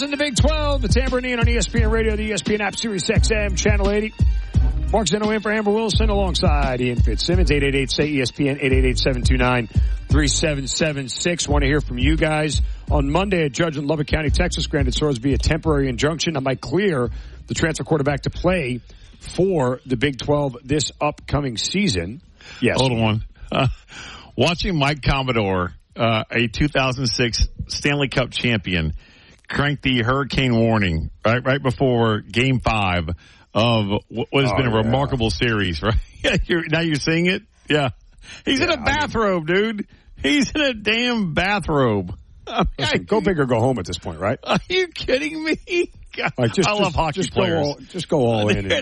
Bills in the Big 12. It's Amber and Ian on ESPN Radio, the ESPN app, Sirius XM, Channel 80. Mark Zeno in for Amber Wilson alongside Ian Fitzsimmons, 888-SAY-ESPN, 888-729-3776. Want to hear from you guys. On Monday, a judge in Lubbock County, Texas, granted Sorsby a temporary injunction that might clear the transfer quarterback to play for the Big 12 this upcoming season. Yes. Hold on. Watching Mike Commodore, a 2006 Stanley Cup champion, crank the hurricane warning right before Game 5 of what has been a remarkable series, right? Now you're seeing it? Yeah. He's in a bathrobe, dude. He's in a damn bathrobe. Listen, go big or go home at this point, right? Are you kidding me? God, I love hockey players. Just go all in.